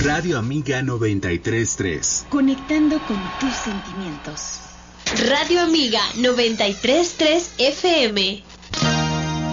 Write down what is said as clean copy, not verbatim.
Radio Amiga 93.3. Conectando con tus sentimientos. Radio Amiga 93.3 FM.